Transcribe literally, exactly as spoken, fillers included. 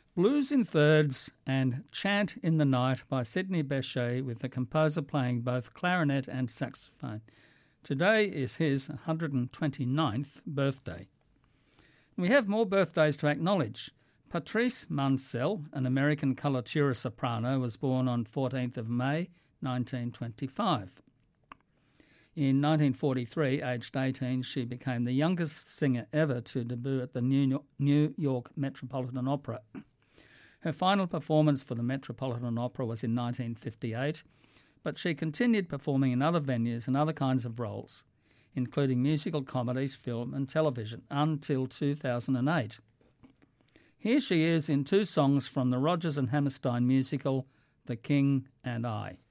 Blues in Thirds and Chant in the Night by Sidney Bechet, with the composer playing both clarinet and saxophone. Today is his one hundred twenty-ninth birthday. We have more birthdays to acknowledge. Patrice Mansell, an American coloratura soprano, was born on fourteenth of May nineteen twenty-five. In nineteen forty-three, aged eighteen, she became the youngest singer ever to debut at the New York Metropolitan Opera. Her final performance for the Metropolitan Opera was in nineteen fifty-eight, but she continued performing in other venues and other kinds of roles, including musical comedies, film and television, until two thousand eight. Here she is in two songs from the Rodgers and Hammerstein musical, The King and I.